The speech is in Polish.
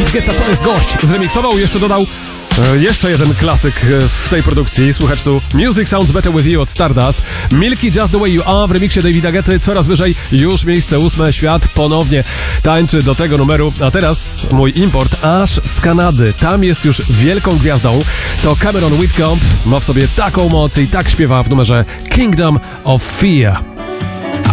David Guetta to jest gość. Zremiksował i jeszcze dodał jeszcze jeden klasyk w tej produkcji. Słuchaj tu Music Sounds Better With You od Stardust. Milky Just The Way You Are w remiksie Davida Guetty. Coraz wyżej, już miejsce 8. Świat ponownie tańczy do tego numeru. A teraz mój import aż z Kanady. Tam jest już wielką gwiazdą. To Cameron Whitcomb. Ma w sobie taką moc i tak śpiewa w numerze Kingdom of Fear.